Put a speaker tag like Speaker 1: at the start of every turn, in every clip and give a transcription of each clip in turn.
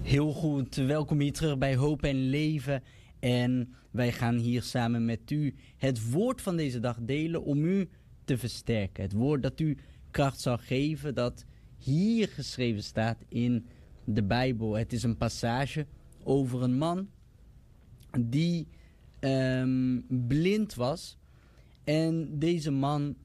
Speaker 1: Heel goed, welkom hier terug bij Hoop en Leven. En wij gaan hier samen met u het woord van deze dag delen om u te versterken. Het woord dat u kracht zal geven, dat hier geschreven staat in de Bijbel. Het is een passage over een man die blind was. En deze man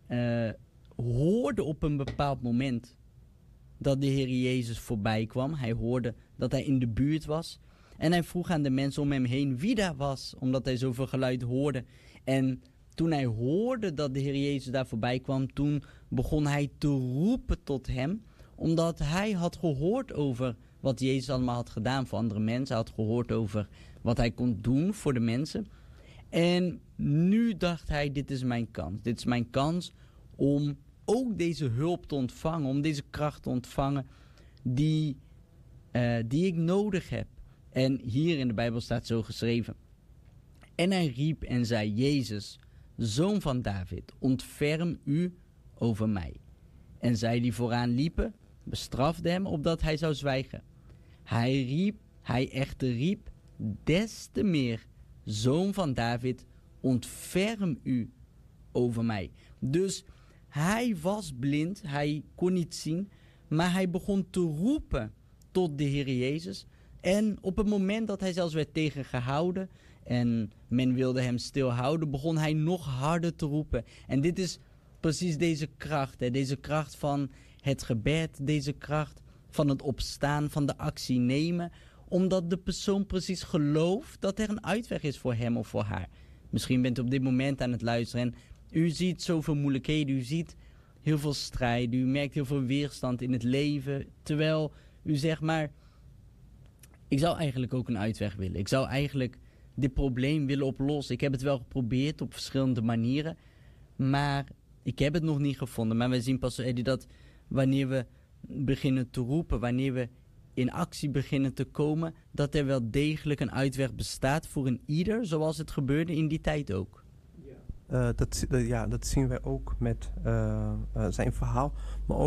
Speaker 1: hoorde op een bepaald moment dat de Heer Jezus voorbij kwam. Hij hoorde dat hij in de buurt was. En hij vroeg aan de mensen om hem heen wie daar was, omdat hij zoveel geluid hoorde. En toen hij hoorde dat de Heer Jezus daar voorbij kwam, toen begon hij te roepen tot hem, omdat hij had gehoord over wat Jezus allemaal had gedaan voor andere mensen. Hij had gehoord over wat hij kon doen voor de mensen. En nu dacht hij, dit is mijn kans. Dit is mijn kans om ook deze hulp te ontvangen, om deze kracht te ontvangen die ik nodig heb. En hier in de Bijbel staat zo geschreven. En hij riep en zei, Jezus, Zoon van David, ontferm u over mij. En zij die vooraan liepen, bestrafden hem opdat hij zou zwijgen. Hij echter riep des te meer, Zoon van David, ontferm u over mij. Dus hij was blind, hij kon niet zien, maar hij begon te roepen tot de Heer Jezus. En op het moment dat hij zelfs werd tegengehouden en men wilde hem stilhouden, begon hij nog harder te roepen. En dit is precies deze kracht, hè? Deze kracht van het gebed, deze kracht van het opstaan, van de actie nemen, omdat de persoon precies gelooft dat er een uitweg is voor hem of voor haar. Misschien bent u op dit moment aan het luisteren en u ziet zoveel moeilijkheden, u ziet heel veel strijd, u merkt heel veel weerstand in het leven, terwijl u zegt maar, ik zou eigenlijk ook een uitweg willen. Ik zou eigenlijk dit probleem willen oplossen. Ik heb het wel geprobeerd op verschillende manieren, maar ik heb het nog niet gevonden. Maar wij zien pas dat wanneer we beginnen te roepen, wanneer we in actie beginnen te komen, dat er wel degelijk een uitweg bestaat voor een ieder, zoals het gebeurde in die tijd ook.
Speaker 2: Dat zien wij ook met zijn verhaal, maar ook